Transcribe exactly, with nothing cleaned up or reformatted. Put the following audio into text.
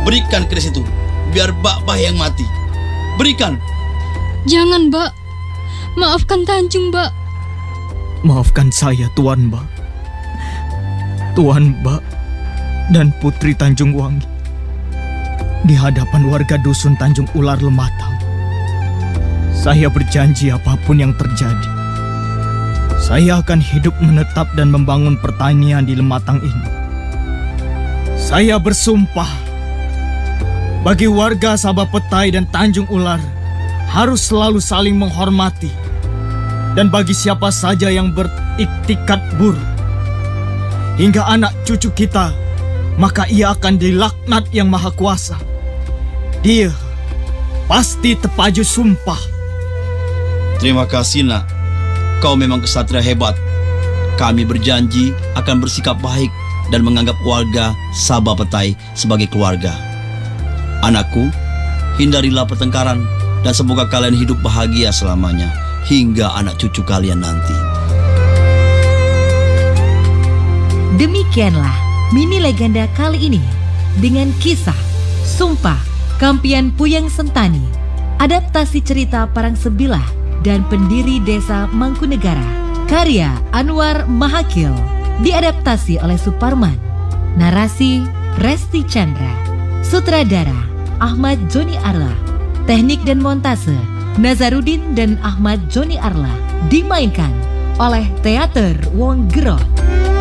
Berikan keris itu, biar Mbak yang mati. Berikan. Jangan, Mbak. Maafkan Tanjung, Mbak. Maafkan saya, Tuan Mbak. Tuan Mbak dan Putri Tanjung Wangi. Di hadapan warga dusun Tanjung Ular Lematang, saya berjanji apapun yang terjadi, saya akan hidup menetap dan membangun pertanian di Lematang ini. Saya bersumpah, bagi warga Sabah Petai dan Tanjung Ular harus selalu saling menghormati. Dan bagi siapa saja yang beriktikat buruk hingga anak cucu kita, maka ia akan dilaknat Yang Maha Kuasa. Dia pasti terpaju sumpah. Terima kasih, nak. Kau memang kesatria hebat. Kami berjanji akan bersikap baik dan menganggap warga Sabah Petai sebagai keluarga. Anakku, hindarilah pertengkaran dan semoga kalian hidup bahagia selamanya hingga anak cucu kalian nanti. Demikianlah mini legenda kali ini dengan kisah Sumpah Kampian Puyang Sentani, adaptasi cerita Parang Sebilah dan pendiri desa Mangkunegara, karya Anwar Mahakil, diadaptasi oleh Suparman, narasi Resti Chandra, sutradara Ahmad Joni Arla, teknik dan montase Nazarudin dan Ahmad Joni Arla, dimainkan oleh Teater Wong Gerot.